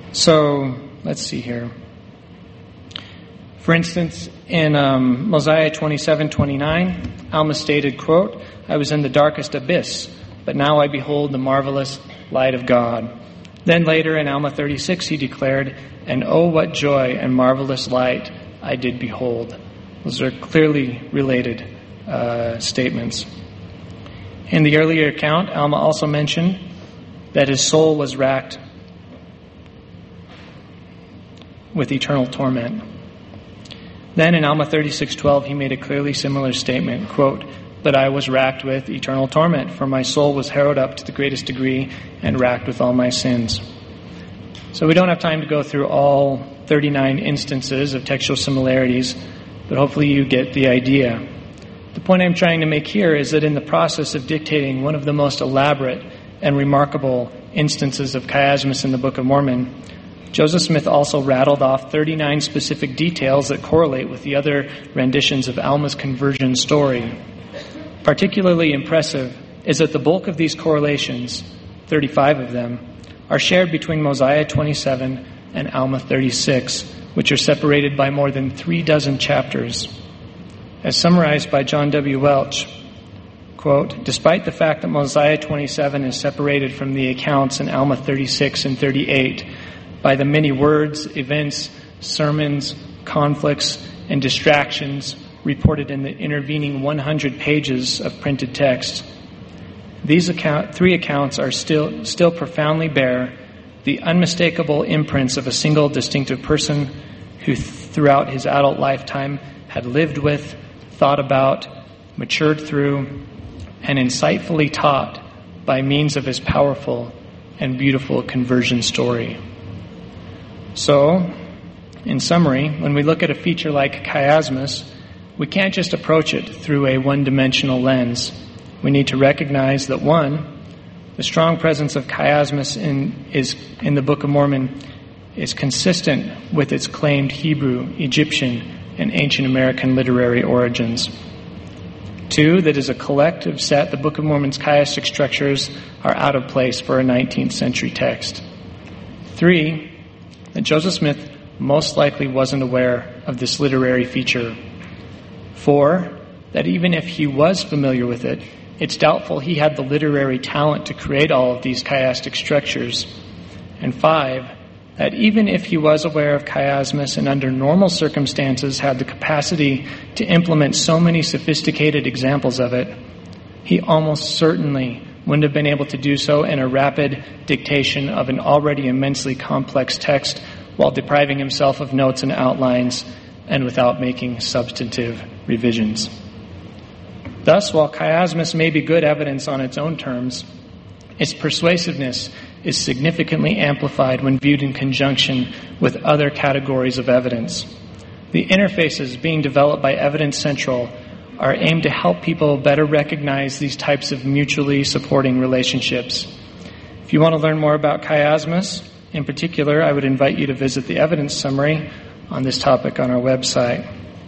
So, let's see here. For instance, in Mosiah 27:29, Alma stated, quote, "I was in the darkest abyss, but now I behold the marvelous light of God." Then later in Alma 36, he declared, "And oh, what joy and marvelous light I did behold." Those are clearly related statements. In the earlier account, Alma also mentioned that his soul was racked with eternal torment. Then in Alma 36:12, he made a clearly similar statement, quote, "But I was racked with eternal torment, for my soul was harrowed up to the greatest degree and racked with all my sins." So we don't have time to go through all 39 instances of textual similarities, but hopefully you get the idea. The point I'm trying to make here is that in the process of dictating one of the most elaborate and remarkable instances of chiasmus in the Book of Mormon, Joseph Smith also rattled off 39 specific details that correlate with the other renditions of Alma's conversion story. Particularly impressive is that the bulk of these correlations, 35 of them, are shared between Mosiah 27 and Alma 36, which are separated by more than 36 chapters. As summarized by John W. Welch, quote, "Despite the fact that Mosiah 27 is separated from the accounts in Alma 36 and 38 by the many words, events, sermons, conflicts, and distractions reported in the intervening 100 pages of printed text, these three accounts are still profoundly bear the unmistakable imprints of a single distinctive person who throughout his adult lifetime had lived with, thought about, matured through, and insightfully taught by means of his powerful and beautiful conversion story." So, in summary, when we look at a feature like chiasmus, we can't just approach it through a one-dimensional lens. We need to recognize that, one, the strong presence of chiasmus in the Book of Mormon is consistent with its claimed Hebrew, Egyptian, and ancient American literary origins. Two, that as a collective set, the Book of Mormon's chiastic structures are out of place for a 19th century text. Three, that Joseph Smith most likely wasn't aware of this literary feature. Four, that even if he was familiar with it, it's doubtful he had the literary talent to create all of these chiastic structures. And five, that even if he was aware of chiasmus and under normal circumstances had the capacity to implement so many sophisticated examples of it, he almost certainly wouldn't have been able to do so in a rapid dictation of an already immensely complex text while depriving himself of notes and outlines and without making substantive revisions. Thus, while chiasmus may be good evidence on its own terms, its persuasiveness is significantly amplified when viewed in conjunction with other categories of evidence. The interfaces being developed by Evidence Central are aimed to help people better recognize these types of mutually supporting relationships. If you want to learn more about chiasmus, in particular, I would invite you to visit the evidence summary on this topic on our website.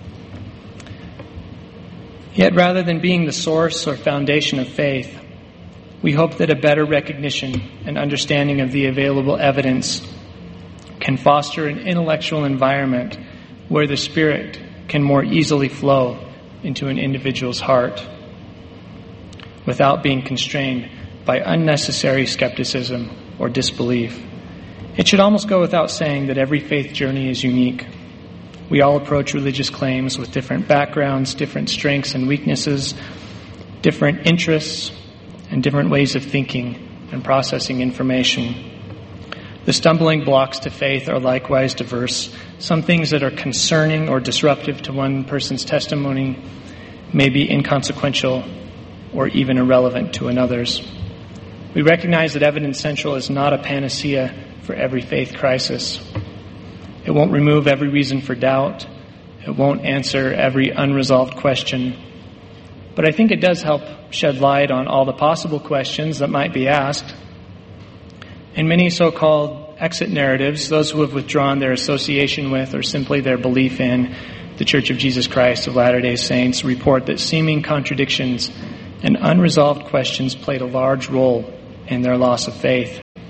Yet rather than being the source or foundation of faith, we hope that a better recognition and understanding of the available evidence can foster an intellectual environment where the Spirit can more easily flow into an individual's heart without being constrained by unnecessary skepticism or disbelief. It should almost go without saying that every faith journey is unique. We all approach religious claims with different backgrounds, different strengths and weaknesses, different interests, and different ways of thinking and processing information. The stumbling blocks to faith are likewise diverse. Some things that are concerning or disruptive to one person's testimony may be inconsequential or even irrelevant to another's. We recognize that Evidence Central is not a panacea for every faith crisis. It won't remove every reason for doubt. It won't answer every unresolved question. But I think it does help shed light on all the possible questions that might be asked. In many so-called exit narratives, those who have withdrawn their association with or simply their belief in the Church of Jesus Christ of Latter-day Saints report that seeming contradictions and unresolved questions played a large role in their loss of faith.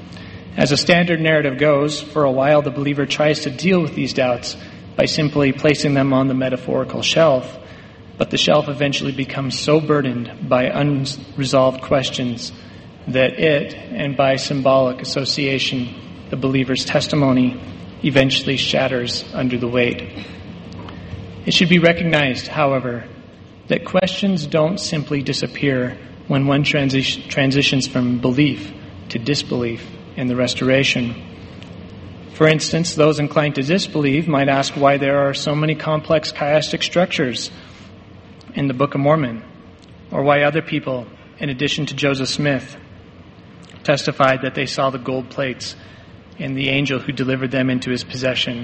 As a standard narrative goes, for a while the believer tries to deal with these doubts by simply placing them on the metaphorical shelf, but the shelf eventually becomes so burdened by unresolved questions that it, and by symbolic association, the believer's testimony, eventually shatters under the weight. It should be recognized, however, that questions don't simply disappear when one transitions from belief to disbelief in the restoration. For instance, those inclined to disbelieve might ask why there are so many complex chiastic structures in the Book of Mormon, or why other people, in addition to Joseph Smith, testified that they saw the gold plates and the angel who delivered them into his possession,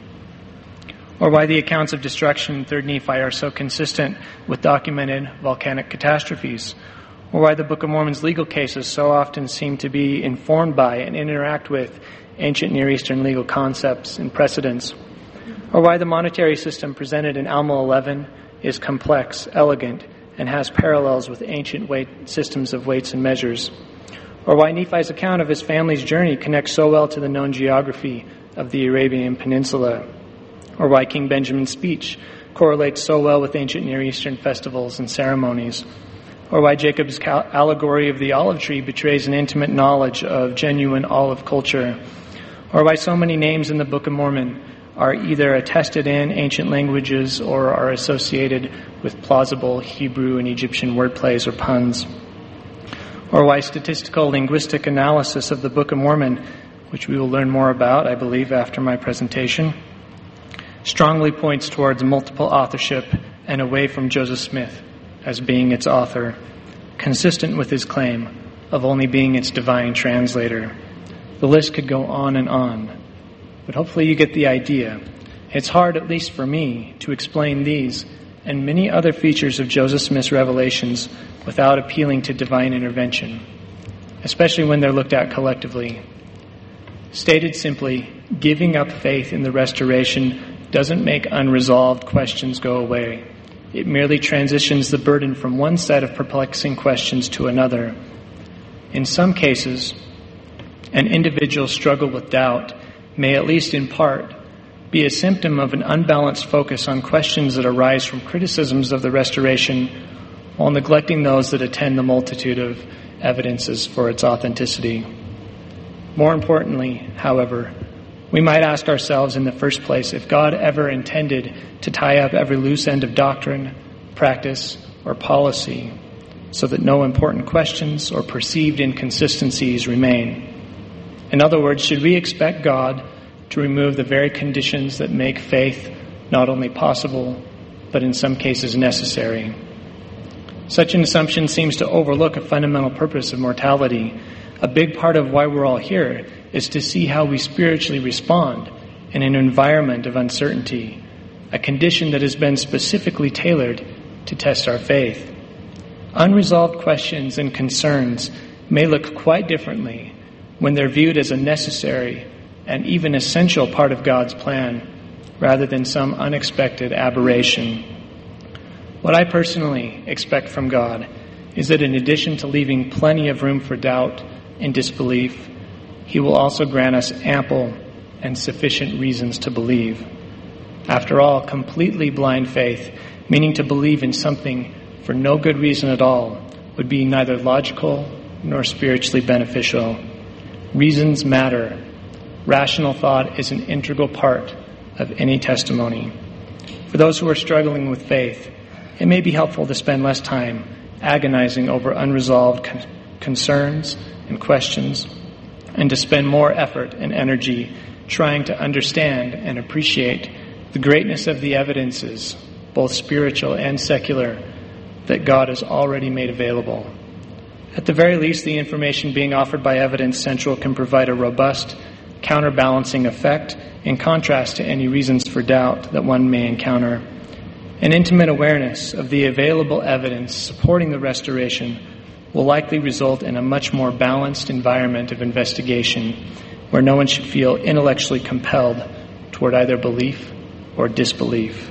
or why the accounts of destruction in 3rd Nephi are so consistent with documented volcanic catastrophes, or why the Book of Mormon's legal cases so often seem to be informed by and interact with ancient Near Eastern legal concepts and precedents, or why the monetary system presented in Alma 11 is complex, elegant, and has parallels with ancient systems of weights and measures, or why Nephi's account of his family's journey connects so well to the known geography of the Arabian Peninsula, or why King Benjamin's speech correlates so well with ancient Near Eastern festivals and ceremonies, or why Jacob's allegory of the olive tree betrays an intimate knowledge of genuine olive culture, or why so many names in the Book of Mormon are either attested in ancient languages or are associated with plausible Hebrew and Egyptian wordplays or puns, or why statistical linguistic analysis of the Book of Mormon, which we will learn more about, I believe, after my presentation, strongly points towards multiple authorship and away from Joseph Smith as being its author, consistent with his claim of only being its divine translator. The list could go on, but hopefully you get the idea. It's hard, at least for me, to explain these and many other features of Joseph Smith's revelations without appealing to divine intervention, especially when they're looked at collectively. Stated simply, giving up faith in the restoration doesn't make unresolved questions go away. It merely transitions the burden from one set of perplexing questions to another. In some cases, an individual's struggle with doubt may, at least in part, be a symptom of an unbalanced focus on questions that arise from criticisms of the restoration while neglecting those that attend the multitude of evidences for its authenticity. More importantly, however, we might ask ourselves in the first place if God ever intended to tie up every loose end of doctrine, practice, or policy so that no important questions or perceived inconsistencies remain. In other words, should we expect God to remove the very conditions that make faith not only possible, but in some cases necessary? Such an assumption seems to overlook a fundamental purpose of mortality. A big part of why we're all here is to see how we spiritually respond in an environment of uncertainty, a condition that has been specifically tailored to test our faith. Unresolved questions and concerns may look quite differently when they're viewed as a necessary and even essential part of God's plan, rather than some unexpected aberration. What I personally expect from God is that in addition to leaving plenty of room for doubt and disbelief, He will also grant us ample and sufficient reasons to believe. After all, completely blind faith, meaning to believe in something for no good reason at all, would be neither logical nor spiritually beneficial. Reasons matter. Rational thought is an integral part of any testimony. For those who are struggling with faith, it may be helpful to spend less time agonizing over unresolved concerns and questions, and to spend more effort and energy trying to understand and appreciate the greatness of the evidences, both spiritual and secular, that God has already made available. At the very least, the information being offered by Evidence Central can provide a robust, counterbalancing effect in contrast to any reasons for doubt that one may encounter. An intimate awareness of the available evidence supporting the restoration will likely result in a much more balanced environment of investigation where no one should feel intellectually compelled toward either belief or disbelief.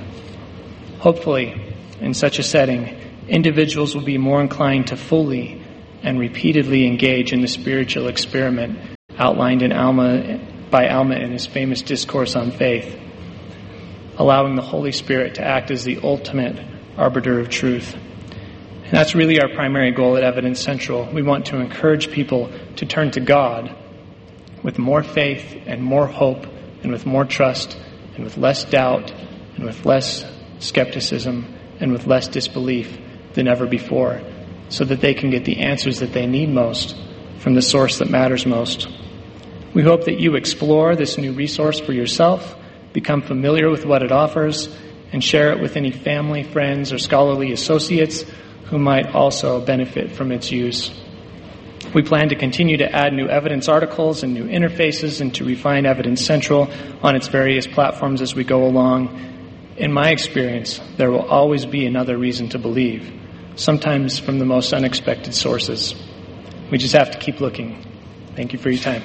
Hopefully, in such a setting, individuals will be more inclined to fully and repeatedly engage in the spiritual experiment outlined by Alma in his famous Discourse on Faith, allowing the Holy Spirit to act as the ultimate arbiter of truth. And that's really our primary goal at Evidence Central. We want to encourage people to turn to God with more faith and more hope and with more trust and with less doubt and with less skepticism and with less disbelief than ever before, so that they can get the answers that they need most from the source that matters most. We hope that you explore this new resource for yourself, become familiar with what it offers, and share it with any family, friends, or scholarly associates who might also benefit from its use. We plan to continue to add new evidence articles and new interfaces and to refine Evidence Central on its various platforms as we go along. In my experience, there will always be another reason to believe, sometimes from the most unexpected sources. We just have to keep looking. Thank you for your time.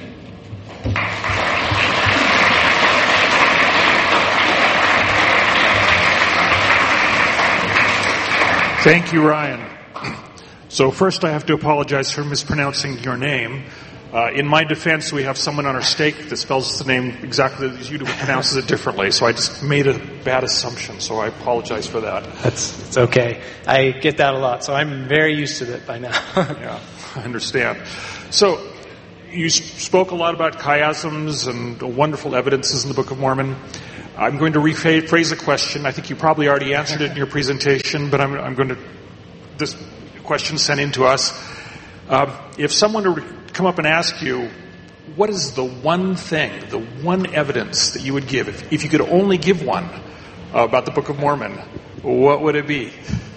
Thank you, Ryan. So first I have to apologize for mispronouncing your name. In my defense, we have someone on our stake that spells the name exactly as you do, but pronounces it differently. So I just made a bad assumption, so I apologize for that. It's okay. I get that a lot, so I'm very used to it by now. Yeah, I understand. So you spoke a lot about chiasms and wonderful evidences in the Book of Mormon. I'm going to rephrase the question. I think you probably already answered it in your presentation, but I'm going to, this question sent in to us. If someone were to come up and ask you, what is the one thing, the one evidence that you would give, if you could only give one about the Book of Mormon, what would it be?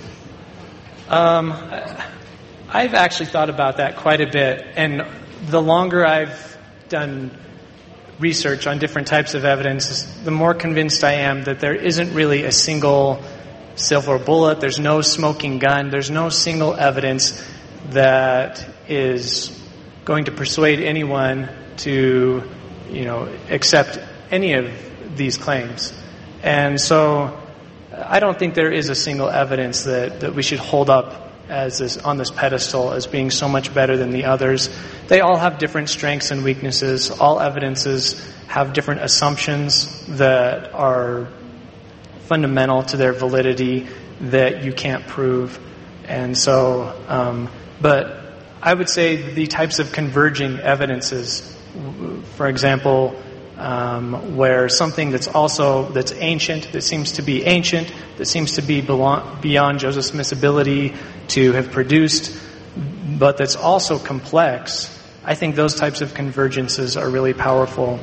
I've actually thought about that quite a bit, and the longer I've done research on different types of evidence, the more convinced I am that there isn't really a single silver bullet, there's no smoking gun, there's no single evidence that is going to persuade anyone to, accept any of these claims. And so I don't think there is a single evidence that we should hold up on this pedestal as being so much better than the others. They all have different strengths and weaknesses. All evidences have different assumptions that are fundamental to their validity that you can't prove. And so, but I would say the types of converging evidences, for example, where something that's ancient, that seems to be ancient, that seems to be beyond Joseph Smith's ability to have produced, but that's also complex, I think those types of convergences are really powerful.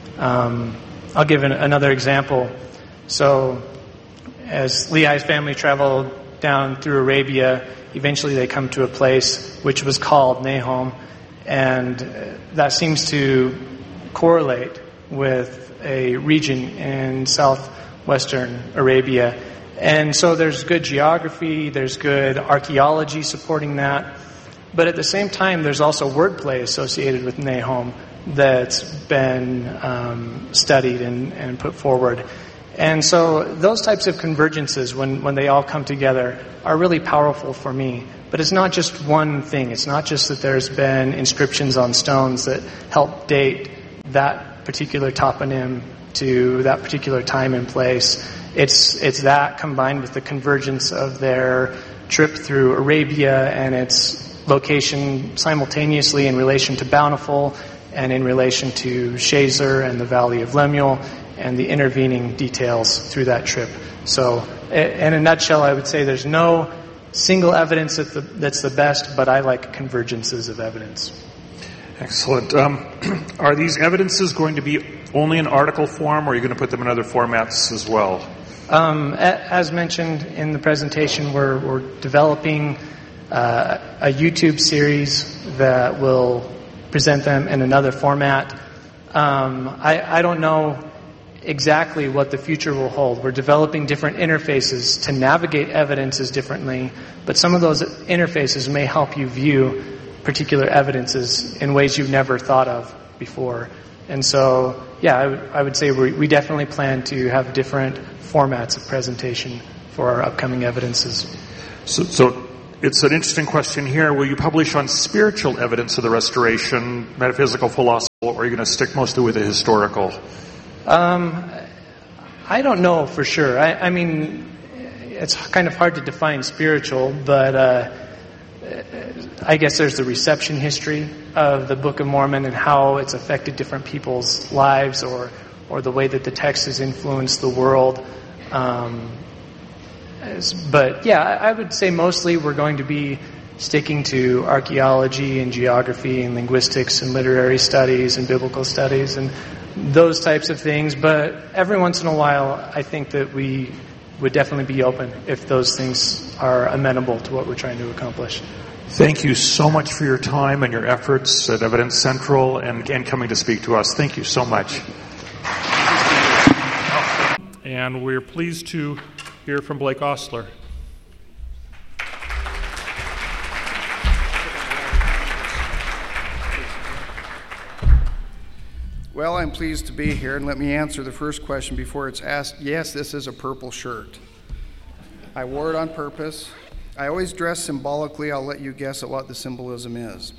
I'll give another example. So, as Lehi's family traveled down through Arabia, eventually they come to a place which was called Nahom, and that seems to correlate with a region in southwestern Arabia. And so there's good geography, there's good archaeology supporting that, but at the same time there's also wordplay associated with Nahom that's been studied and put forward. And so those types of convergences, when they all come together, are really powerful for me. But it's not just one thing. It's not just that there's been inscriptions on stones that help date that particular toponym to that particular time and place. It's that combined with the convergence of their trip through Arabia and its location simultaneously in relation to Bountiful and in relation to Shazer and the Valley of Lemuel, and the intervening details through that trip. So, in a nutshell, I would say there's no single evidence that's the best, but I like convergences of evidence. Excellent. Are these evidences going to be only in article form, or are you going to put them in other formats as well? As mentioned in the presentation, we're developing a YouTube series that will present them in another format. I don't know exactly what the future will hold. We're developing different interfaces to navigate evidences differently, but some of those interfaces may help you view particular evidences in ways you've never thought of before. And so, I would say we definitely plan to have different formats of presentation for our upcoming evidences. So It's an interesting question here. Will you publish on spiritual evidence of the restoration, metaphysical, philosophical, or are you going to stick mostly with the historical? I don't know for sure. I mean, it's kind of hard to define spiritual, but I guess there's the reception history of the Book of Mormon and how it's affected different people's lives, or the way that the text has influenced the world. But yeah, I would say mostly we're going to be sticking to archaeology and geography and linguistics and literary studies and biblical studies and those types of things. But every once in a while, I think that we would definitely be open if those things are amenable to what we're trying to accomplish. Thank you so much for your time and your efforts at Evidence Central and coming to speak to us. Thank you so much. And we're pleased to hear from Blake Ostler. Well, I'm pleased to be here, and let me answer the first question before it's asked. Yes, this is a purple shirt. I wore it on purpose. I always dress symbolically. I'll let you guess at what the symbolism is.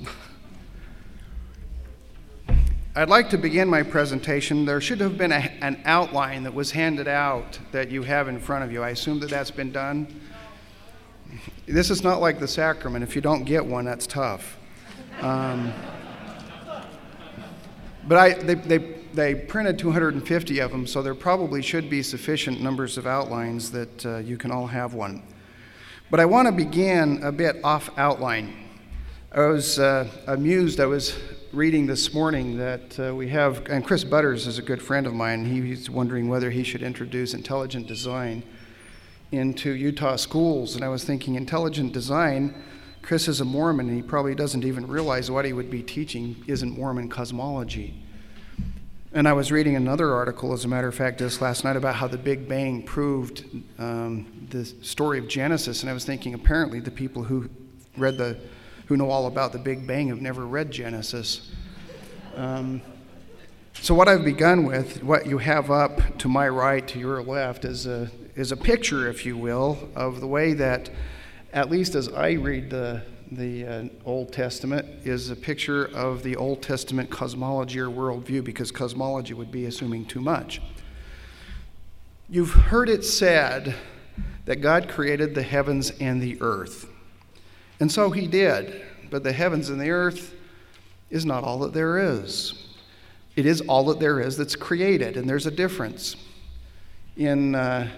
I'd like to begin my presentation. There should have been an outline that was handed out that you have in front of you. I assume that that's been done. This is not like the sacrament. If you don't get one, that's tough. But they printed 250 of them, so there probably should be sufficient numbers of outlines that you can all have one. But I want to begin a bit off outline. I was amused. I was reading this morning that we have, and Chris Butters is a good friend of mine. He's wondering whether he should introduce intelligent design into Utah schools. And I was thinking, intelligent design, Chris is a Mormon, and he probably doesn't even realize what he would be teaching isn't Mormon cosmology. And I was reading another article, as a matter of fact, just last night, about how the Big Bang proved the story of Genesis. And I was thinking, apparently the people who know all about the Big Bang have never read Genesis. So what I've begun with, what you have up to my right, to your left, is a picture, if you will, of the way that, at least as I read the Old Testament, is a picture of the Old Testament cosmology or worldview, because cosmology would be assuming too much. You've heard it said that God created the heavens and the earth. And so he did. But the heavens and the earth is not all that there is. It is all that there is that's created, and there's a difference. In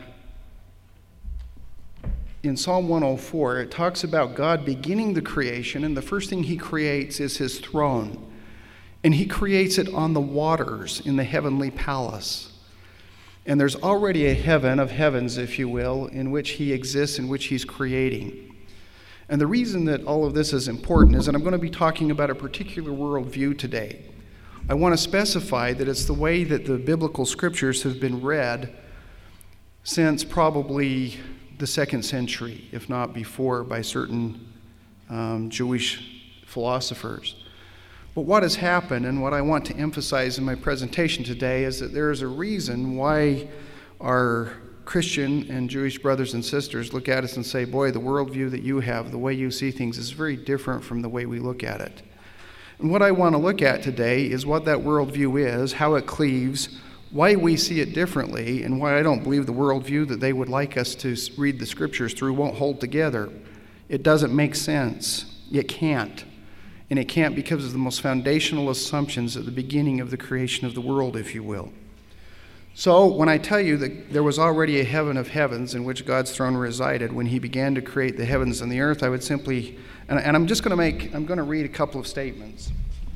Psalm 104, it talks about God beginning the creation, and the first thing he creates is his throne. And he creates it on the waters in the heavenly palace. And there's already a heaven of heavens, if you will, in which he exists, in which he's creating. And the reason that all of this is important is that I'm going to be talking about a particular worldview today. I want to specify that it's the way that the biblical scriptures have been read since probably the 2nd century, if not before, by certain Jewish philosophers. But what has happened, and what I want to emphasize in my presentation today, is that there is a reason why our Christian and Jewish brothers and sisters look at us and say, boy, the worldview that you have, the way you see things, is very different from the way we look at it. And what I want to look at today is what that worldview is, how it cleaves, why we see it differently, and why I don't believe the worldview that they would like us to read the scriptures through won't hold together. It doesn't make sense. It can't. And it can't because of the most foundational assumptions at the beginning of the creation of the world, if you will. So when I tell you that there was already a heaven of heavens in which God's throne resided when he began to create the heavens and the earth, I would simply, and I'm going to read a couple of statements.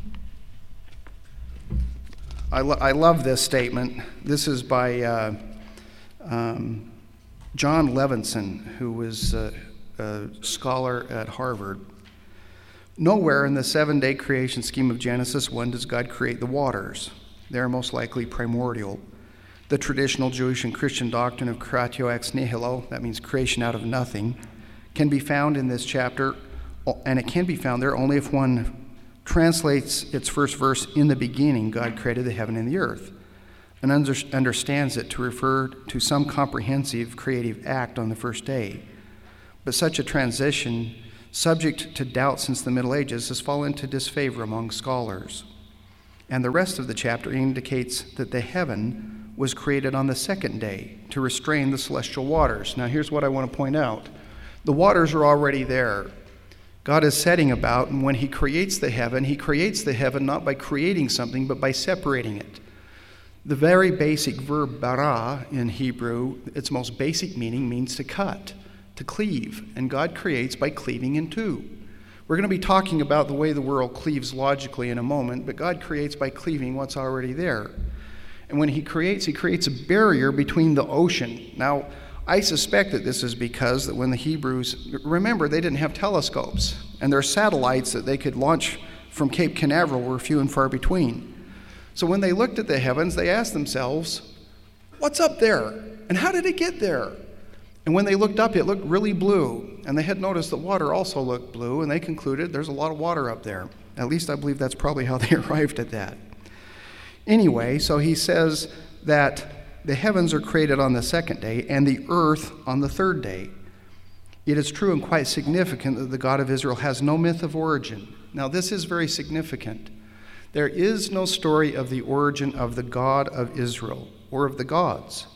I love this statement. This is by John Levinson, who was a scholar at Harvard. Nowhere in the 7-day creation scheme of Genesis 1 does God create the waters. They are most likely primordial. The traditional Jewish and Christian doctrine of creatio ex nihilo, that means creation out of nothing, can be found in this chapter, and it can be found there only if one translates its first verse, in the beginning God created the heaven and the earth, and understands it to refer to some comprehensive creative act on the first day. But such a translation subject to doubt since the Middle Ages, has fallen into disfavor among scholars. And the rest of the chapter indicates that the heaven was created on the second day to restrain the celestial waters. Now, here's what I want to point out. The waters are already there. God is setting about, and when he creates the heaven not by creating something, but by separating it. The very basic verb bara in Hebrew, its most basic meaning means to cut, to cleave, and God creates by cleaving in two. We're going to be talking about the way the world cleaves logically in a moment, but God creates by cleaving what's already there. And when he creates a barrier between the ocean. Now, I suspect that this is because that when the Hebrews, remember, they didn't have telescopes, and their satellites that they could launch from Cape Canaveral were few and far between. So when they looked at the heavens, they asked themselves, what's up there? And how did it get there? And when they looked up, it looked really blue. And they had noticed that water also looked blue, and they concluded there's a lot of water up there. At least I believe that's probably how they arrived at that. Anyway, so he says that the heavens are created on the second day, and the earth on the third day. It is true and quite significant that the God of Israel has no myth of origin. Now, this is very significant. There is no story of the origin of the God of Israel or of the gods.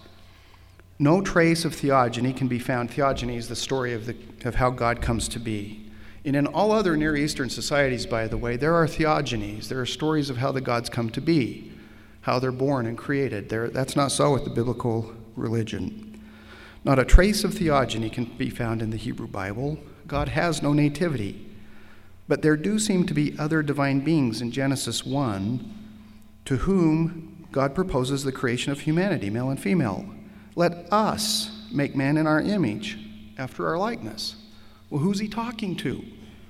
No trace of theogony can be found. Theogony is the story of how God comes to be. And in all other Near Eastern societies, by the way, there are theogonies. There are stories of how the gods come to be, how they're born and created. That's not so with the biblical religion. Not a trace of theogony can be found in the Hebrew Bible. God has no nativity. But there do seem to be other divine beings in Genesis 1 to whom God proposes the creation of humanity, male and female. Let us make man in our image, after our likeness. Well, who's he talking to?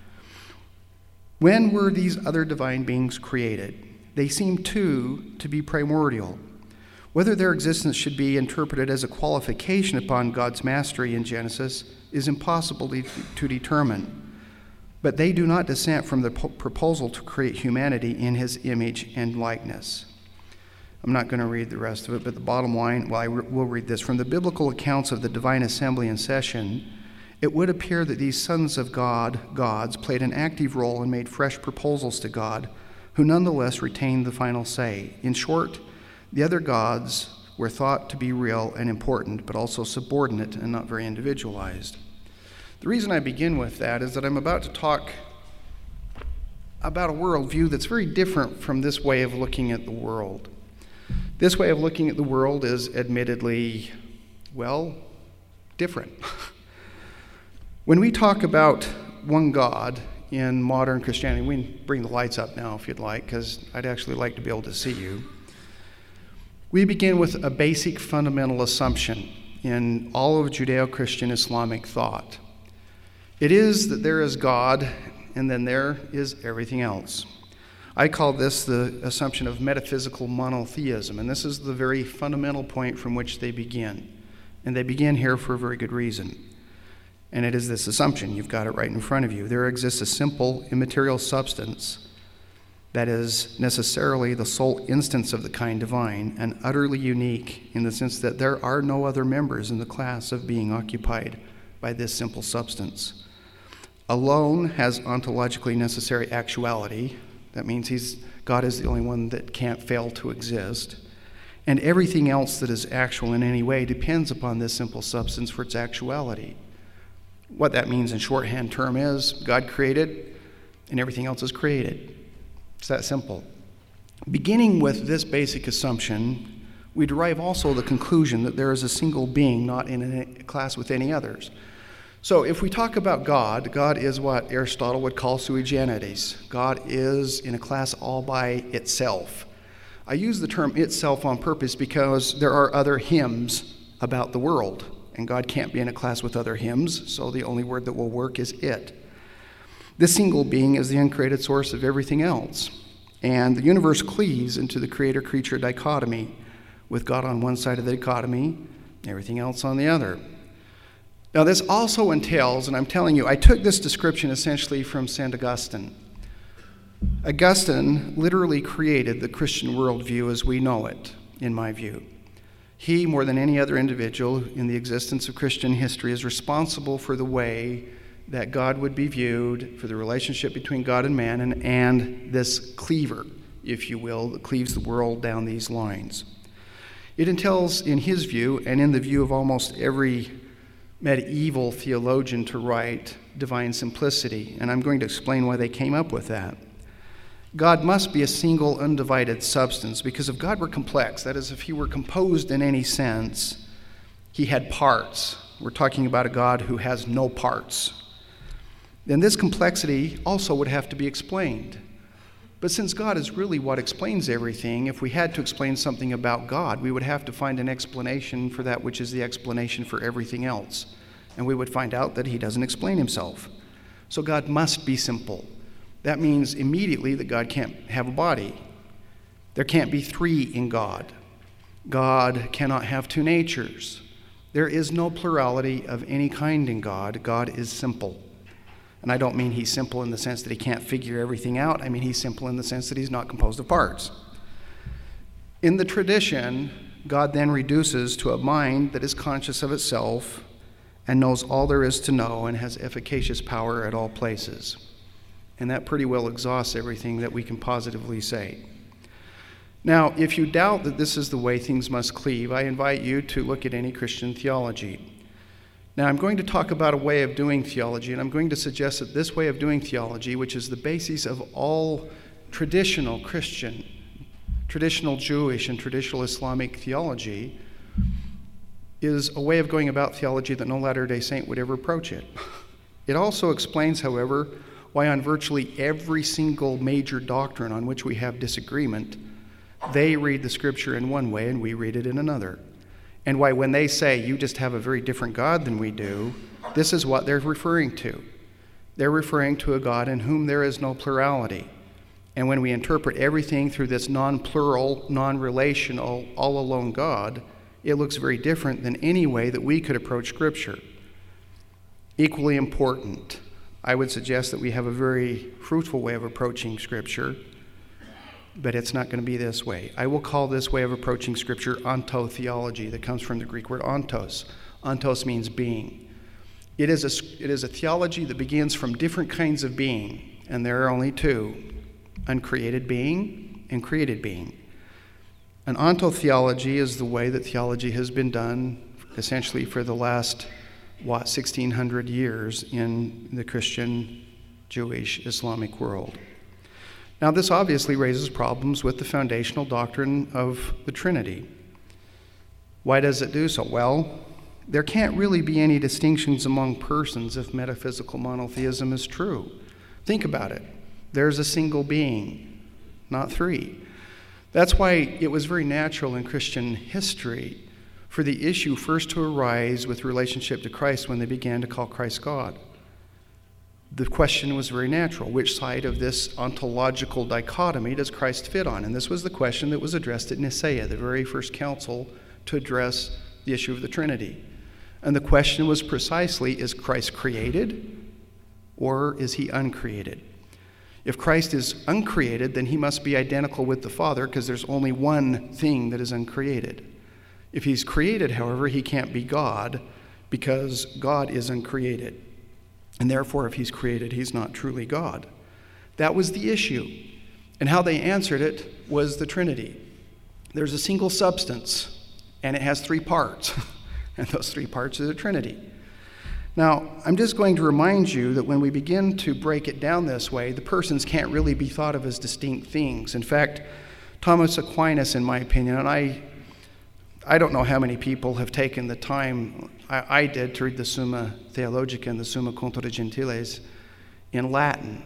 When were these other divine beings created? They seem to be primordial. Whether their existence should be interpreted as a qualification upon God's mastery in Genesis is impossible to determine. But they do not dissent from the proposal to create humanity in his image and likeness. I'm not going to read the rest of it, but the bottom line, well, I will read this. From the biblical accounts of the divine assembly in session, it would appear that these sons of gods, played an active role and made fresh proposals to God, who nonetheless retained the final say. In short, the other gods were thought to be real and important, but also subordinate and not very individualized. The reason I begin with that is that I'm about to talk about a worldview that's very different from this way of looking at the world. This way of looking at the world is admittedly, well, different. When we talk about one God in modern Christianity, we can bring the lights up now if you'd like, because I'd actually like to be able to see you. We begin with a basic fundamental assumption in all of Judeo-Christian Islamic thought. It is that there is God, and then there is everything else. I call this the assumption of metaphysical monotheism, and this is the very fundamental point from which they begin. And they begin here for a very good reason. And it is this assumption, you've got it right in front of you. There exists a simple, immaterial substance that is necessarily the sole instance of the kind divine and utterly unique in the sense that there are no other members in the class of being occupied by this simple substance. Alone has ontologically necessary actuality. That means God is the only one that can't fail to exist. And everything else that is actual in any way depends upon this simple substance for its actuality. What that means in shorthand term is God created and everything else is created. It's that simple. Beginning with this basic assumption, we derive also the conclusion that there is a single being not in a class with any others. So if we talk about God, God is what Aristotle would call sui generis. God is in a class all by itself. I use the term itself on purpose because there are other hymns about the world, and God can't be in a class with other hymns, so the only word that will work is it. This single being is the uncreated source of everything else, and the universe cleaves into the creator-creature dichotomy, with God on one side of the dichotomy, everything else on the other. Now, this also entails, and I'm telling you, I took this description essentially from St. Augustine. Augustine literally created the Christian worldview as we know it, in my view. He, more than any other individual in the existence of Christian history, is responsible for the way that God would be viewed for the relationship between God and man and this cleaver, if you will, that cleaves the world down these lines. It entails, in his view, and in the view of almost every medieval theologian to write, divine simplicity, and I'm going to explain why they came up with that. God must be a single, undivided substance, because if God were complex, that is, if he were composed in any sense, he had parts. We're talking about a God who has no parts. Then this complexity also would have to be explained. But since God is really what explains everything, if we had to explain something about God, we would have to find an explanation for that which is the explanation for everything else. And we would find out that he doesn't explain himself. So God must be simple. That means immediately that God can't have a body. There can't be three in God. God cannot have two natures. There is no plurality of any kind in God. God is simple. And I don't mean he's simple in the sense that he can't figure everything out. I mean he's simple in the sense that he's not composed of parts. In the tradition, God then reduces to a mind that is conscious of itself and knows all there is to know and has efficacious power at all places. And that pretty well exhausts everything that we can positively say. Now, if you doubt that this is the way things must cleave, I invite you to look at any Christian theology. Now, I'm going to talk about a way of doing theology, and I'm going to suggest that this way of doing theology, which is the basis of all traditional Christian, traditional Jewish, and traditional Islamic theology, is a way of going about theology that no Latter-day Saint would ever approach it. It also explains, however, why on virtually every single major doctrine on which we have disagreement, they read the scripture in one way and we read it in another. And why when they say, you just have a very different God than we do, this is what they're referring to. They're referring to a God in whom there is no plurality. And when we interpret everything through this non-plural, non-relational, all-alone God, it looks very different than any way that we could approach Scripture. Equally important, I would suggest that we have a very fruitful way of approaching Scripture, but it's not going to be this way. I will call this way of approaching Scripture ontotheology, that comes from the Greek word ontos. Ontos means being. It is a theology that begins from different kinds of being, and there are only two: uncreated being and created being. An ontotheology is the way that theology has been done essentially for the last 1,600 years in the Christian, Jewish, Islamic world. Now, this obviously raises problems with the foundational doctrine of the Trinity. Why does it do so? Well, there can't really be any distinctions among persons if metaphysical monotheism is true. Think about it. There's a single being, not three. That's why it was very natural in Christian history for the issue first to arise with relationship to Christ when they began to call Christ God. The question was very natural. Which side of this ontological dichotomy does Christ fit on? And this was the question that was addressed at Nicaea, the very first council to address the issue of the Trinity. And the question was precisely, is Christ created or is he uncreated? If Christ is uncreated, then he must be identical with the Father because there's only one thing that is uncreated. If he's created, however, he can't be God because God is uncreated. And therefore, if he's created, he's not truly God. That was the issue. And how they answered it was the Trinity. There's a single substance, and it has three parts. And those three parts are the Trinity. Now, I'm just going to remind you that when we begin to break it down this way, the persons can't really be thought of as distinct things. In fact, Thomas Aquinas, in my opinion, and I don't know how many people have taken the time, I did, to read the Summa Theologica and the Summa Contra Gentiles in Latin.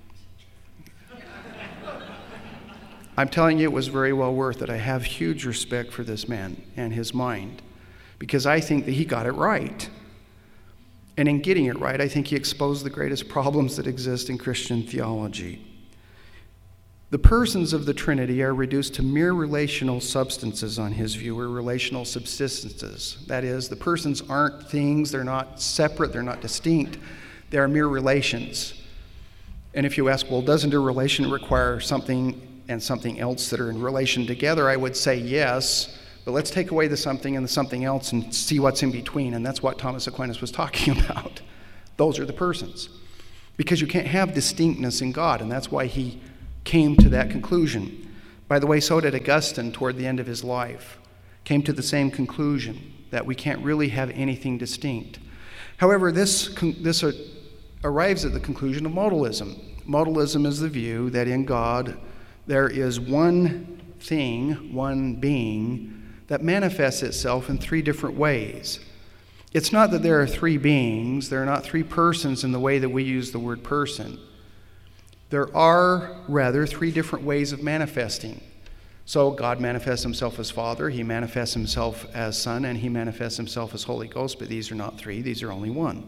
I'm telling you, it was very well worth it. I have huge respect for this man and his mind because I think that he got it right. And in getting it right, I think he exposed the greatest problems that exist in Christian theology. The persons of the Trinity are reduced to mere relational substances on his view, or relational subsistences. That is, the persons aren't things, they're not separate, they're not distinct, they're mere relations. And if you ask, well, doesn't a relation require something and something else that are in relation together? I would say yes, but let's take away the something and the something else and see what's in between, and that's what Thomas Aquinas was talking about. Those are the persons. Because you can't have distinctness in God, and that's why he came to that conclusion. By the way, so did Augustine toward the end of his life. Came to the same conclusion, that we can't really have anything distinct. However, this arrives at the conclusion of modalism. Modalism is the view that in God there is one thing, one being, that manifests itself in three different ways. It's not that there are three beings, there are not three persons in the way that we use the word person. There are, rather, three different ways of manifesting. So God manifests himself as Father, he manifests himself as Son, and he manifests himself as Holy Ghost, but these are not three, these are only one.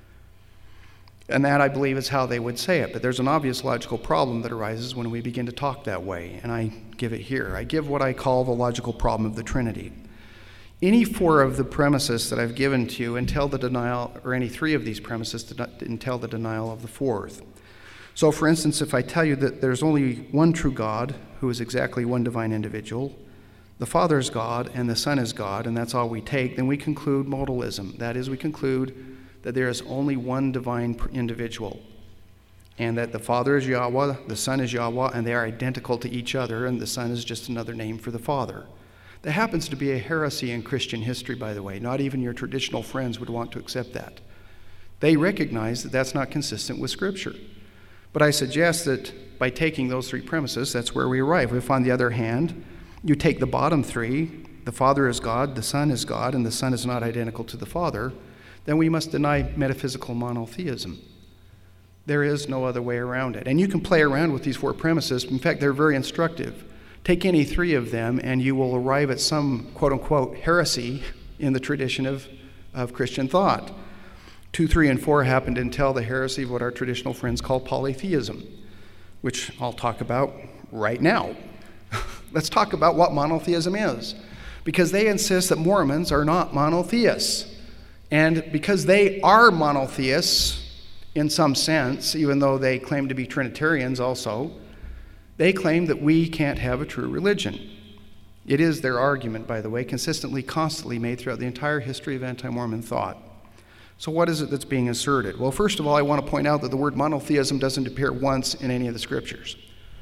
And that, I believe, is how they would say it. But there's an obvious logical problem that arises when we begin to talk that way, and I give it here. I give what I call the logical problem of the Trinity. Any four of the premises that I've given to you entail the denial, or any three of these premises entail the denial of the fourth. So, for instance, if I tell you that there's only one true God, who is exactly one divine individual, the Father is God and the Son is God, and that's all we take, then we conclude modalism. That is, we conclude that there is only one divine individual, and that the Father is Yahweh, the Son is Yahweh, and they are identical to each other, and the Son is just another name for the Father. That happens to be a heresy in Christian history, by the way. Not even your traditional friends would want to accept that. They recognize that that's not consistent with Scripture. But I suggest that by taking those three premises, that's where we arrive. If, on the other hand, you take the bottom three, the Father is God, the Son is God, and the Son is not identical to the Father, then we must deny metaphysical monotheism. There is no other way around it. And you can play around with these four premises. In fact, they're very instructive. Take any three of them, and you will arrive at some quote-unquote heresy in the tradition of Christian thought. 2, 3, and 4 happen to entail the heresy of what our traditional friends call polytheism, which I'll talk about right now. Let's talk about what monotheism is, because they insist that Mormons are not monotheists. And because they are monotheists in some sense, even though they claim to be Trinitarians also, they claim that we can't have a true religion. It is their argument, by the way, consistently, constantly made throughout the entire history of anti-Mormon thought. So what is it that's being asserted? Well, first of all, I want to point out that the word monotheism doesn't appear once in any of the scriptures.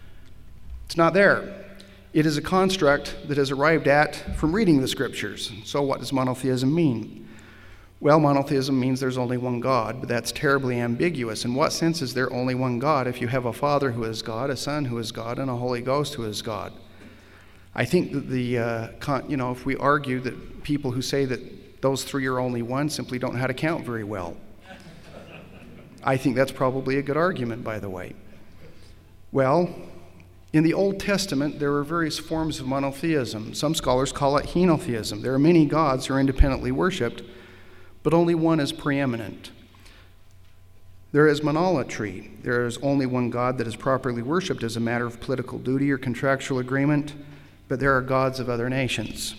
It's not there. It is a construct that is arrived at from reading the scriptures. So what does monotheism mean? Well, monotheism means there's only one God, but that's terribly ambiguous. In what sense is there only one God if you have a Father who is God, a Son who is God, and a Holy Ghost who is God? I think that if we argue that people who say that those three are only one simply don't know how to count very well. I think that's probably a good argument, by the way. Well, in the Old Testament, there are various forms of monotheism. Some scholars call it henotheism. There are many gods who are independently worshipped, but only one is preeminent. There is monolatry. There is only one God that is properly worshipped as a matter of political duty or contractual agreement, but there are gods of other nations.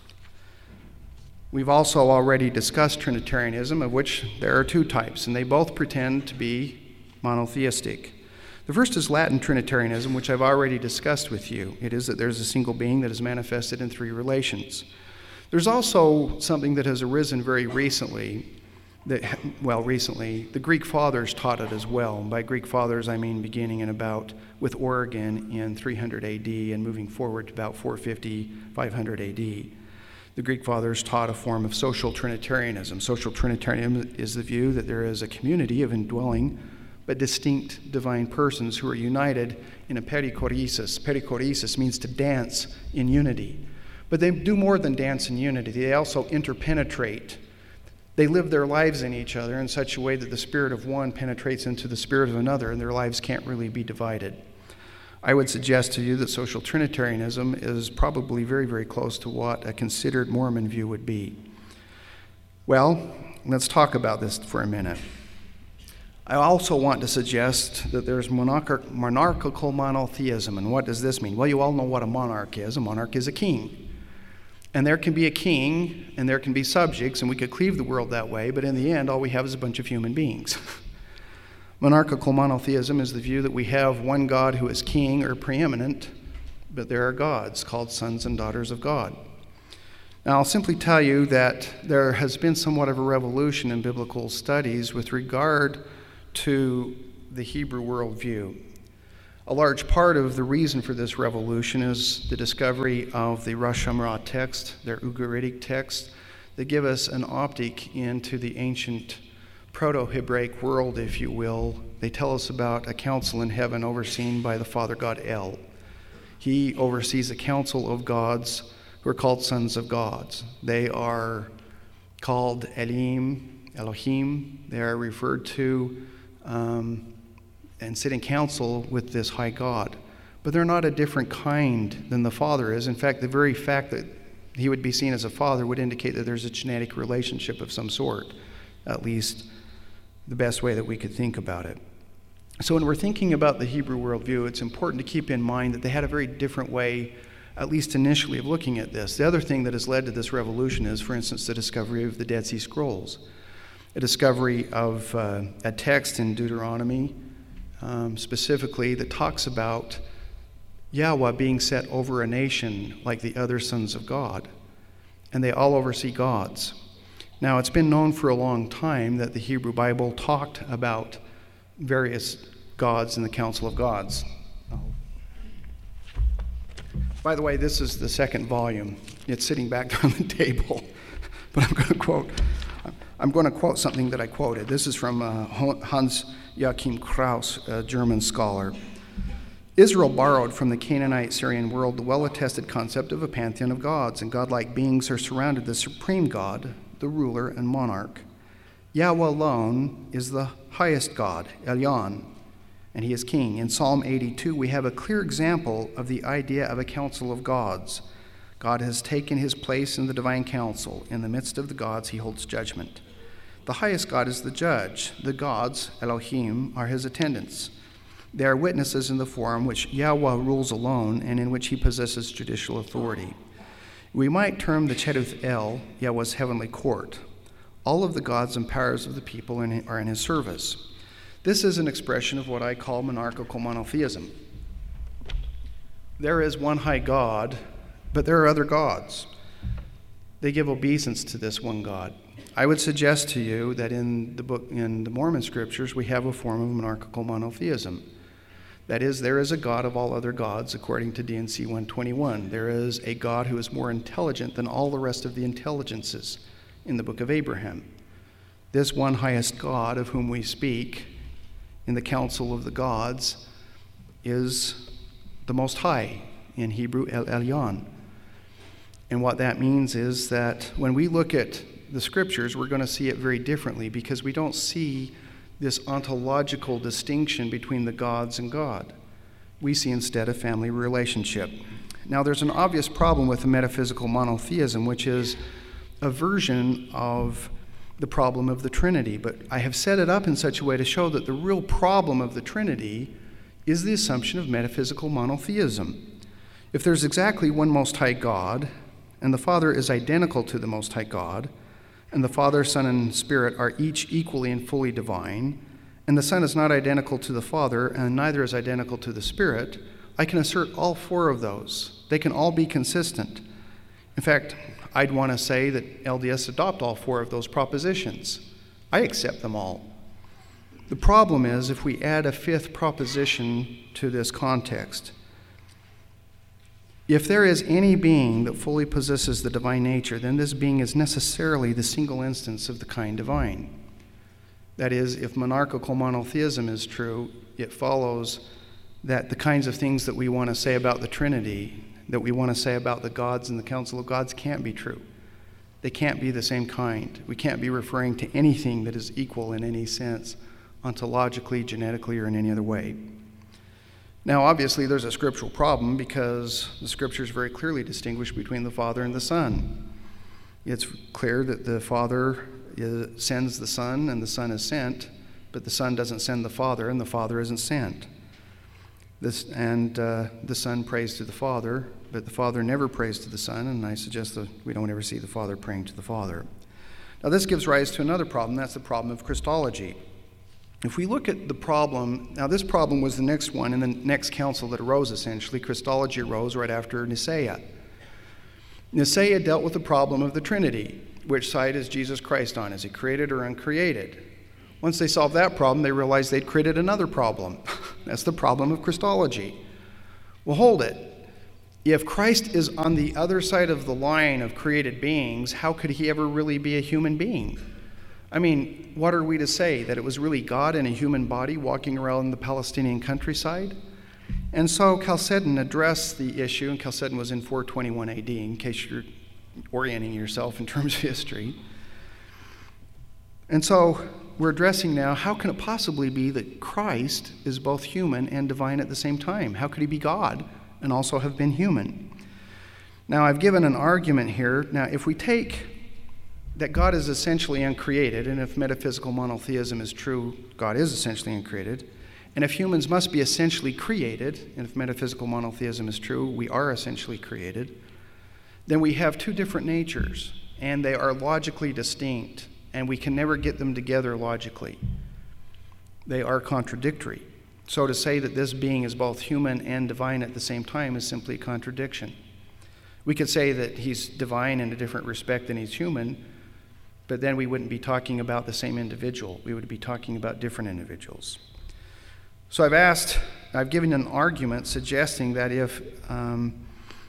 We've also already discussed Trinitarianism, of which there are two types, and they both pretend to be monotheistic. The first is Latin Trinitarianism, which I've already discussed with you. It is that there's a single being that is manifested in three relations. There's also something that has arisen very recently. The Greek fathers taught it as well. And by Greek fathers, I mean beginning with Origen in 300 AD and moving forward to about 450, 500 AD. The Greek fathers taught a form of social Trinitarianism. Social Trinitarianism is the view that there is a community of indwelling but distinct divine persons who are united in a perichoresis. Perichoresis means to dance in unity. But they do more than dance in unity. They also interpenetrate. They live their lives in each other in such a way that the spirit of one penetrates into the spirit of another, and their lives can't really be divided. I would suggest to you that social Trinitarianism is probably very, very close to what a considered Mormon view would be. Well, let's talk about this for a minute. I also want to suggest that there's monarchical monotheism. And what does this mean? Well, you all know what a monarch is. A monarch is a king. And there can be a king, and there can be subjects, and we could cleave the world that way, but in the end, all we have is a bunch of human beings. Monarchical monotheism is the view that we have one God who is king or preeminent, but there are gods called sons and daughters of God. Now, I'll simply tell you that there has been somewhat of a revolution in biblical studies with regard to the Hebrew worldview. A large part of the reason for this revolution is the discovery of the Rosh Hashanah text, their Ugaritic text, that give us an optic into the ancient Proto-Hebraic world, if you will. They tell us about a council in heaven overseen by the Father God El. He oversees a council of gods who are called sons of gods. They are called Elohim. They are referred to and sit in council with this high God. But they're not a different kind than the Father is. In fact, the very fact that he would be seen as a father would indicate that there's a genetic relationship of some sort, at least the best way that we could think about it. So when we're thinking about the Hebrew worldview, it's important to keep in mind that they had a very different way, at least initially, of looking at this. The other thing that has led to this revolution is, for instance, the discovery of the Dead Sea Scrolls, a discovery of a text in Deuteronomy, specifically, that talks about Yahweh being set over a nation like the other sons of God, and they all oversee gods. Now, it's been known for a long time that the Hebrew Bible talked about various gods in the Council of Gods. By the way, this is the second volume. It's sitting back there on the table, but I'm going to quote something that I quoted. This is from Hans Joachim Kraus, a German scholar. Israel borrowed from the Canaanite Syrian world the well-attested concept of a pantheon of gods, and godlike beings are surrounded the supreme God, the ruler and monarch. Yahweh alone is the highest God, Elyon, and he is king. In Psalm 82, we have a clear example of the idea of a council of gods. God has taken his place in the divine council. In the midst of the gods, he holds judgment. The highest God is the judge. The gods, Elohim, are his attendants. They are witnesses in the forum which Yahweh rules alone and in which he possesses judicial authority. We might term the Cheduth El Yahweh's heavenly court. All of the gods and powers of the people are in his service. This is an expression of what I call monarchical monotheism. There is one high God, but there are other gods. They give obeisance to this one God. I would suggest to you that in the Mormon scriptures, we have a form of monarchical monotheism. That is, there is a God of all other gods, according to D&C 121. There is a God who is more intelligent than all the rest of the intelligences in the book of Abraham. This one highest God of whom we speak in the council of the gods is the Most High, in Hebrew, El Elyon. And what that means is that when we look at the scriptures, we're going to see it very differently, because we don't see this ontological distinction between the gods and God. We see instead a family relationship. Now, there's an obvious problem with the metaphysical monotheism, which is a version of the problem of the Trinity. But I have set it up in such a way to show that the real problem of the Trinity is the assumption of metaphysical monotheism. If there's exactly one Most High God, and the Father is identical to the Most High God, and the Father, Son, and Spirit are each equally and fully divine, and the Son is not identical to the Father, and neither is identical to the Spirit, I can assert all four of those. They can all be consistent. In fact, I'd want to say that LDS adopt all four of those propositions. I accept them all. The problem is if we add a fifth proposition to this context. If there is any being that fully possesses the divine nature, then this being is necessarily the single instance of the kind divine. That is, if monarchical monotheism is true, it follows that the kinds of things that we want to say about the Trinity, that we want to say about the gods and the council of gods, can't be true. They can't be the same kind. We can't be referring to anything that is equal in any sense, ontologically, genetically, or in any other way. Now, obviously, there's a scriptural problem because the scriptures very clearly distinguish between the Father and the Son. It's clear that the Father sends the Son and the Son is sent, but the Son doesn't send the Father and the Father isn't sent. The Son prays to the Father, but the Father never prays to the Son, and I suggest that we don't ever see the Father praying to the Father. Now, this gives rise to another problem. That's the problem of Christology. If we look at the problem, now this problem was the next one in the next council that arose, essentially. Christology arose right after Nicaea. Nicaea dealt with the problem of the Trinity. Which side is Jesus Christ on? Is he created or uncreated? Once they solved that problem, they realized they'd created another problem. That's the problem of Christology. Well, hold it. If Christ is on the other side of the line of created beings, how could he ever really be a human being? I mean, what are we to say? That it was really God in a human body walking around the Palestinian countryside? And so Chalcedon addressed the issue, and Chalcedon was in 421 AD, in case you're orienting yourself in terms of history. And so we're addressing now, how can it possibly be that Christ is both human and divine at the same time? How could he be God and also have been human? Now, I've given an argument here. Now, if we take that God is essentially uncreated, and if metaphysical monotheism is true, God is essentially uncreated, and if humans must be essentially created, and if metaphysical monotheism is true, we are essentially created, then we have two different natures, and they are logically distinct, and we can never get them together logically. They are contradictory. So to say that this being is both human and divine at the same time is simply a contradiction. We could say that he's divine in a different respect than he's human, but then we wouldn't be talking about the same individual. We would be talking about different individuals. So I've given an argument suggesting that if, and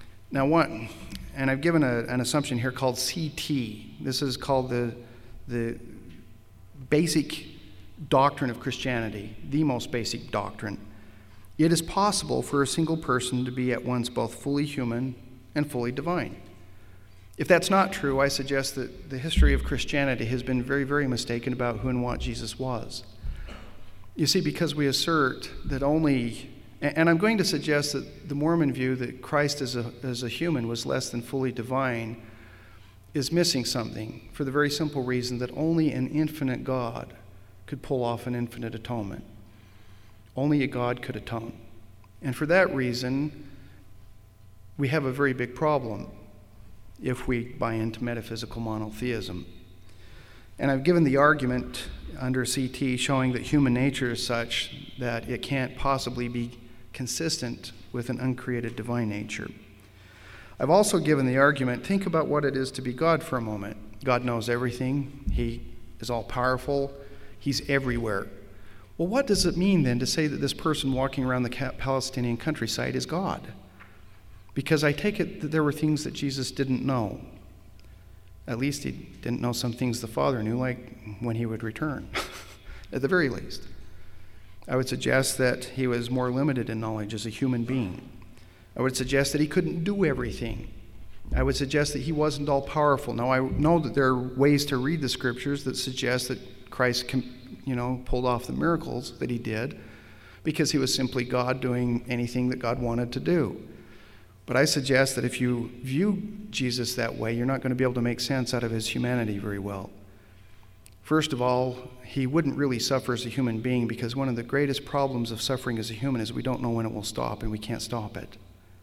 I've given an assumption here called CT. This is called the basic doctrine of Christianity, the most basic doctrine. It is possible for a single person to be at once both fully human and fully divine. If that's not true, I suggest that the history of Christianity has been very, very mistaken about who and what Jesus was. You see, because we assert that only, and I'm going to suggest that the Mormon view that Christ as a human was less than fully divine is missing something, for the very simple reason that only an infinite God could pull off an infinite atonement. Only a God could atone. And for that reason, we have a very big problem if we buy into metaphysical monotheism. And I've given the argument under CT showing that human nature is such that it can't possibly be consistent with an uncreated divine nature. I've also given the argument, think about what it is to be God for a moment. God knows everything. He is all-powerful. He's everywhere. Well, what does it mean then to say that this person walking around the Palestinian countryside is God? Because I take it that there were things that Jesus didn't know. At least he didn't know some things the Father knew, like when he would return, at the very least. I would suggest that he was more limited in knowledge as a human being. I would suggest that he couldn't do everything. I would suggest that he wasn't all-powerful. Now, I know that there are ways to read the Scriptures that suggest that Christ pulled off the miracles that he did because he was simply God doing anything that God wanted to do. But I suggest that if you view Jesus that way, you're not going to be able to make sense out of his humanity very well. First of all, he wouldn't really suffer as a human being because one of the greatest problems of suffering as a human is we don't know when it will stop and we can't stop it.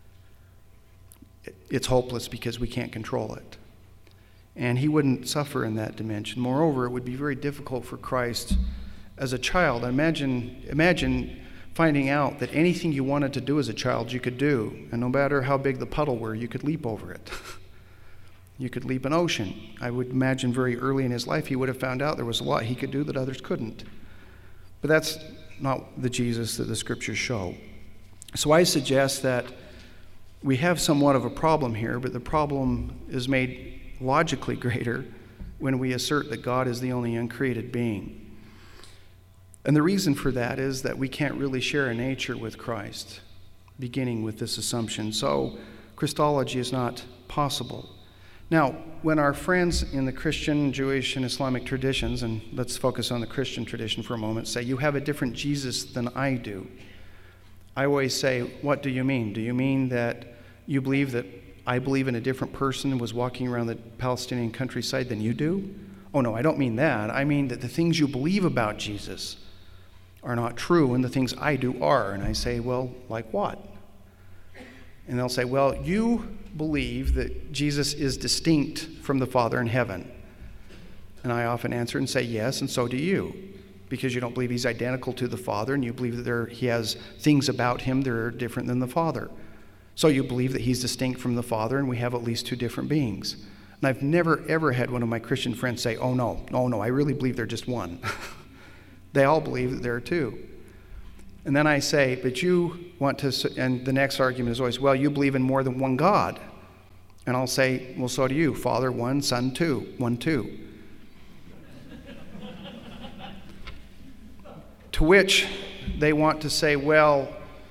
It's hopeless because we can't control it. And he wouldn't suffer in that dimension. Moreover, it would be very difficult for Christ as a child. Imagine finding out that anything you wanted to do as a child, you could do. And no matter how big the puddle were, you could leap over it. You could leap an ocean. I would imagine very early in his life, he would have found out there was a lot he could do that others couldn't. But that's not the Jesus that the Scriptures show. So I suggest that we have somewhat of a problem here, but the problem is made logically greater when we assert that God is the only uncreated being. And the reason for that is that we can't really share a nature with Christ, beginning with this assumption. So Christology is not possible. Now, when our friends in the Christian, Jewish, and Islamic traditions, and let's focus on the Christian tradition for a moment, say, you have a different Jesus than I do, I always say, what do you mean? Do you mean that you believe that I believe in a different person who was walking around the Palestinian countryside than you do? Oh, no, I don't mean that. I mean that the things you believe about Jesus are not true, and the things I do are. And I say, well, like what? And they'll say, well, you believe that Jesus is distinct from the Father in heaven. And I often answer and say, yes, and so do you. Because you don't believe he's identical to the Father, and you believe that he has things about him that are different than the Father. So you believe that he's distinct from the Father and we have at least two different beings. And I've never, ever had one of my Christian friends say, oh, no, I really believe they're just one. They all believe that there are two. And then I say, but you want to, and the next argument is always, well, you believe in more than one God. And I'll say, well, so do you. Father, one, Son, two. 1, 2. To which they want to say, well,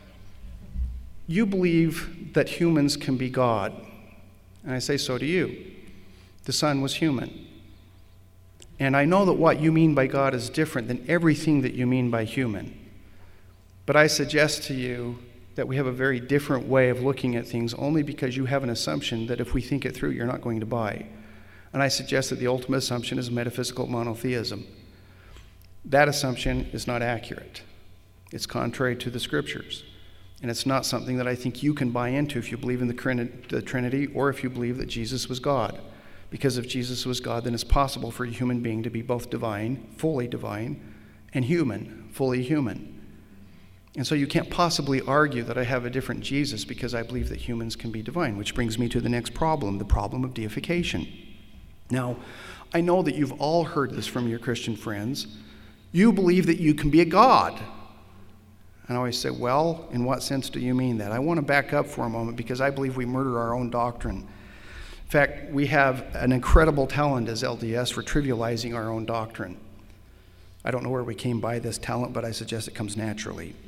you believe that humans can be God. And I say, so do you. The Son was human. And I know that what you mean by God is different than everything that you mean by human. But I suggest to you that we have a very different way of looking at things only because you have an assumption that if we think it through, you're not going to buy. And I suggest that the ultimate assumption is metaphysical monotheism. That assumption is not accurate. It's contrary to the Scriptures. And it's not something that I think you can buy into if you believe in the Trinity or if you believe that Jesus was God. Because if Jesus was God, then it's possible for a human being to be both divine, and human, fully human. And so you can't possibly argue that I have a different Jesus because I believe that humans can be divine, which brings me to the next problem, the problem of deification. Now, I know that you've all heard this from your Christian friends. You believe that you can be a God. And I always say, well, in what sense do you mean that? I want to back up for a moment because I believe we murder our own doctrine. In fact, we have an incredible talent as LDS for trivializing our own doctrine. I don't know where we came by this talent, but I suggest it comes naturally.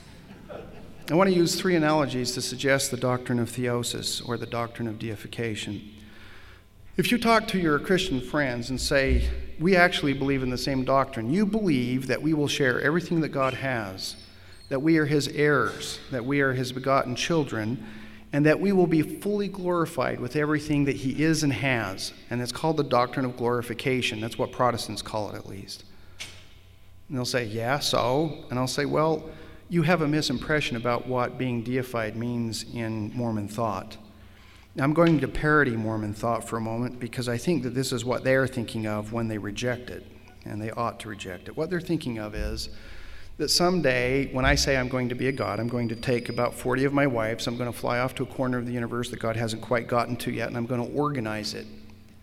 I want to use 3 analogies to suggest the doctrine of theosis, or the doctrine of deification. If you talk to your Christian friends and say, we actually believe in the same doctrine, you believe that we will share everything that God has, that we are his heirs, that we are his begotten children, and that we will be fully glorified with everything that he is and has. And it's called the doctrine of glorification. That's what Protestants call it, at least. And they'll say, yeah, so? And I'll say, well, you have a misimpression about what being deified means in Mormon thought. Now, I'm going to parody Mormon thought for a moment because I think that this is what they're thinking of when they reject it, and they ought to reject it. What they're thinking of is that someday, when I say I'm going to be a God, I'm going to take about 40 of my wives, I'm going to fly off to a corner of the universe that God hasn't quite gotten to yet, and I'm going to organize it.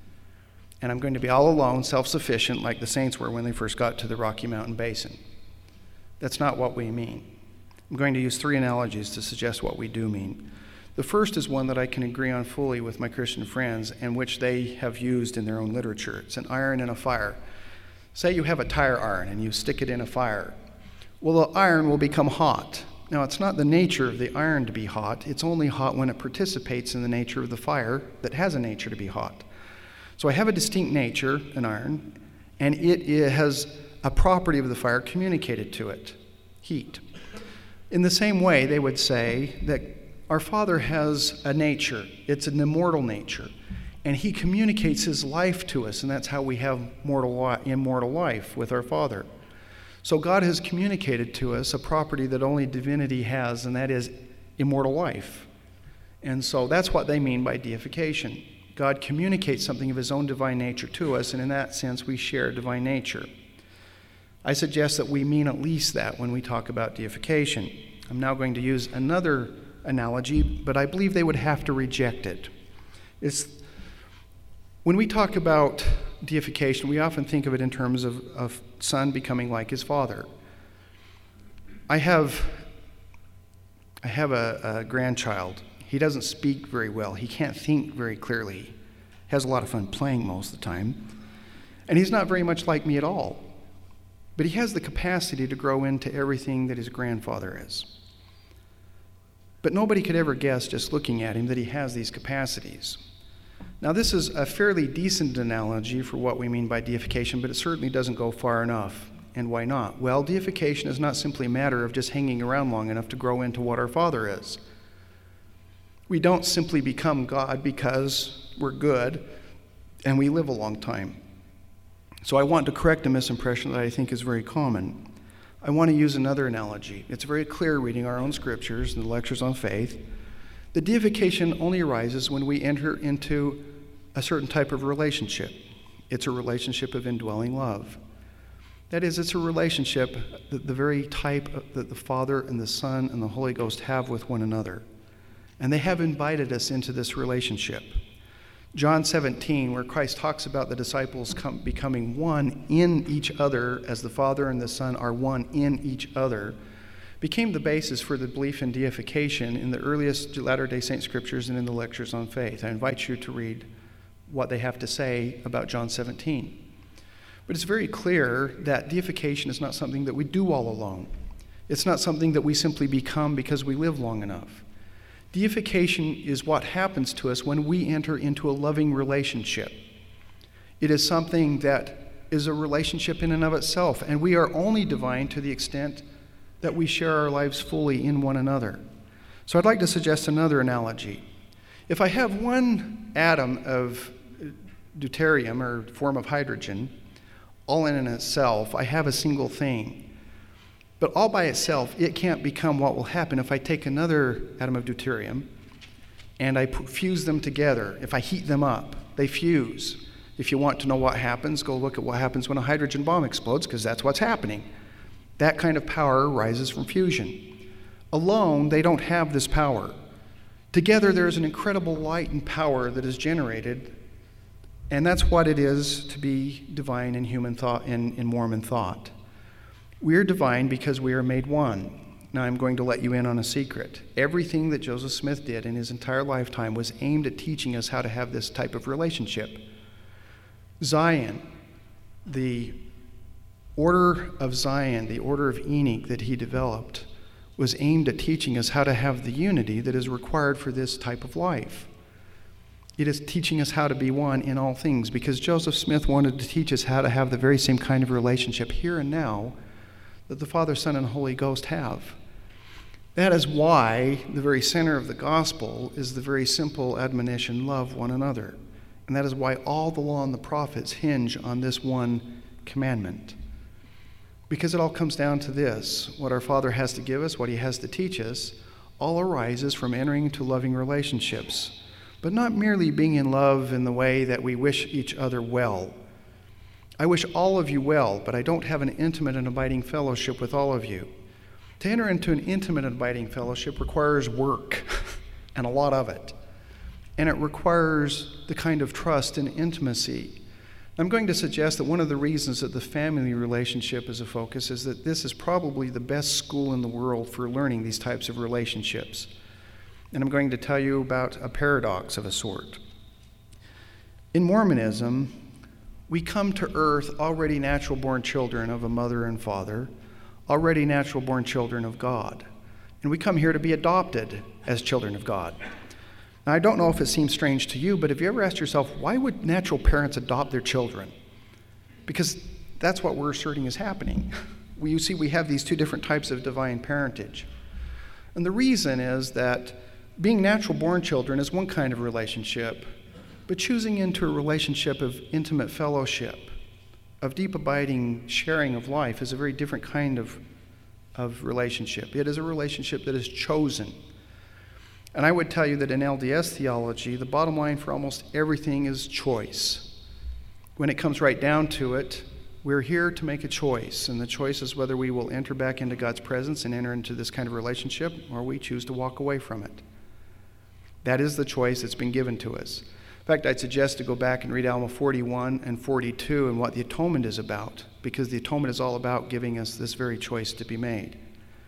And I'm going to be all alone, self-sufficient, like the saints were when they first got to the Rocky Mountain Basin. That's not what we mean. I'm going to use 3 analogies to suggest what we do mean. The first is one that I can agree on fully with my Christian friends and which they have used in their own literature. It's an iron and a fire. Say you have a tire iron and you stick it in a fire. Well, the iron will become hot. Now, it's not the nature of the iron to be hot. It's only hot when it participates in the nature of the fire that has a nature to be hot. So I have a distinct nature, an iron, and it has a property of the fire communicated to it, heat. In the same way, they would say that our Father has a nature. It's an immortal nature. And he communicates his life to us, and that's how we have immortal life with our Father. So God has communicated to us a property that only divinity has, and that is immortal life. And so that's what they mean by deification. God communicates something of his own divine nature to us, and in that sense we share divine nature. I suggest that we mean at least that when we talk about deification. I'm now going to use another analogy, but I believe they would have to reject it. When we talk about deification, we often think of it in terms of son becoming like his father. I have a grandchild. He doesn't speak very well. He can't think very clearly. He has a lot of fun playing most of the time. And he's not very much like me at all. But he has the capacity to grow into everything that his grandfather is. But nobody could ever guess, just looking at him, that he has these capacities. Now, this is a fairly decent analogy for what we mean by deification, but it certainly doesn't go far enough. And why not? Well, deification is not simply a matter of just hanging around long enough to grow into what our Father is. We don't simply become God because we're good and we live a long time. So I want to correct a misimpression that I think is very common. I want to use another analogy. It's very clear reading our own scriptures and the lectures on faith. The deification only arises when we enter into a certain type of relationship. It's a relationship of indwelling love. That is, it's a relationship, the very type that the Father and the Son and the Holy Ghost have with one another. And they have invited us into this relationship. John 17, where Christ talks about the disciples becoming one in each other as the Father and the Son are one in each other, became the basis for the belief in deification in the earliest Latter-day Saint scriptures and in the lectures on faith. I invite you to read what they have to say about John 17. But it's very clear that deification is not something that we do all alone. It's not something that we simply become because we live long enough. Deification is what happens to us when we enter into a loving relationship. It is something that is a relationship in and of itself, and we are only divine to the extent that we share our lives fully in one another. So I'd like to suggest another analogy. If I have one atom of deuterium, or form of hydrogen, all in itself, I have a single thing. But all by itself, it can't become what will happen if I take another atom of deuterium and I fuse them together. If I heat them up, they fuse. If you want to know what happens, go look at what happens when a hydrogen bomb explodes, because that's what's happening. That kind of power arises from fusion. Alone, they don't have this power. Together, there is an incredible light and power that is generated, and that's what it is to be divine in human thought, in Mormon thought. We are divine because we are made one. Now I'm going to let you in on a secret. Everything that Joseph Smith did in his entire lifetime was aimed at teaching us how to have this type of relationship. Zion, the order of Zion, the order of Enoch that he developed, was aimed at teaching us how to have the unity that is required for this type of life. It is teaching us how to be one in all things, because Joseph Smith wanted to teach us how to have the very same kind of relationship here and now that the Father, Son, and Holy Ghost have. That is why the very center of the gospel is the very simple admonition, love one another. And that is why all the law and the prophets hinge on this one commandment. Because it all comes down to this: what our Father has to give us, what he has to teach us, all arises from entering into loving relationships, but not merely being in love in the way that we wish each other well. I wish all of you well, but I don't have an intimate and abiding fellowship with all of you. To enter into an intimate and abiding fellowship requires work, and a lot of it. And it requires the kind of trust and intimacy. I'm going to suggest that one of the reasons that the family relationship is a focus is that this is probably the best school in the world for learning these types of relationships. And I'm going to tell you about a paradox of a sort. In Mormonism, we come to earth already natural-born children of a mother and father, already natural-born children of God. And we come here to be adopted as children of God. Now, I don't know if it seems strange to you, but have you ever asked yourself, why would natural parents adopt their children? Because that's what we're asserting is happening. You see, we have these two different types of divine parentage. And the reason is that being natural-born children is one kind of relationship, but choosing into a relationship of intimate fellowship, of deep abiding sharing of life, is a very different kind of relationship. It is a relationship that is chosen. And I would tell you that in LDS theology, the bottom line for almost everything is choice. When it comes right down to it, we're here to make a choice, and the choice is whether we will enter back into God's presence and enter into this kind of relationship, or we choose to walk away from it. That is the choice that's been given to us. In fact, I'd suggest to go back and read Alma 41 and 42 and what the atonement is about, because the atonement is all about giving us this very choice to be made.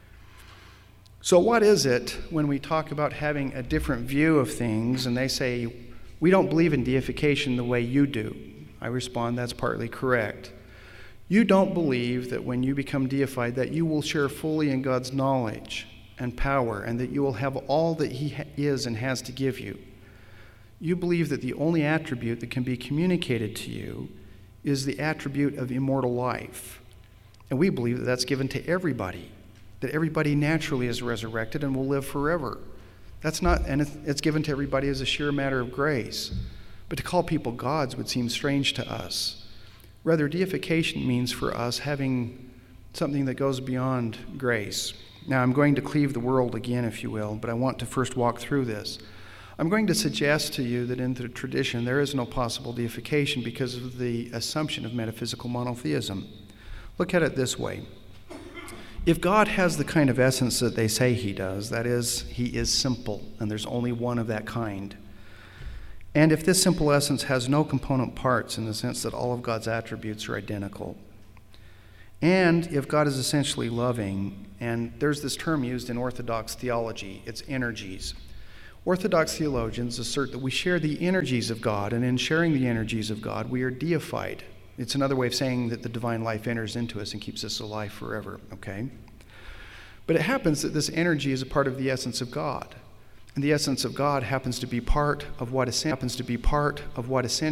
So what is it when we talk about having a different view of things and they say, we don't believe in deification the way you do? I respond, that's partly correct. You don't believe that when you become deified that you will share fully in God's knowledge and power and that you will have all that he is and has to give you. You believe that the only attribute that can be communicated to you is the attribute of immortal life. And we believe that that's given to everybody, that everybody naturally is resurrected and will live forever. That's not, and it's given to everybody as a sheer matter of grace. But to call people gods would seem strange to us. Rather, deification means for us having something that goes beyond grace. Now, I'm going to cleave the world again, if you will, but I want to first walk through this. I'm going to suggest to you that in the tradition there is no possible deification because of the assumption of metaphysical monotheism. Look at it this way. If God has the kind of essence that they say he does, that is, he is simple, and there's only one of that kind. And if this simple essence has no component parts in the sense that all of God's attributes are identical, and if God is essentially loving, and there's this term used in Orthodox theology, it's energies. Orthodox theologians assert that we share the energies of God, and in sharing the energies of God, we are deified. It's another way of saying that the divine life enters into us and keeps us alive forever, okay? But it happens that this energy is a part of the essence of God. And the essence of God happens to be part of what essentially